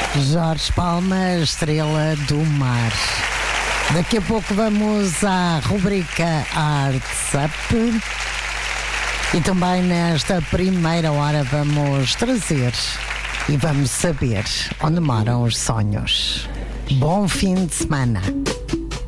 Jorge Palma, Estrela do Mar. Daqui a pouco vamos à rubrica Arts Up. E também nesta primeira hora vamos trazer e vamos saber onde moram os sonhos. Bom fim de semana.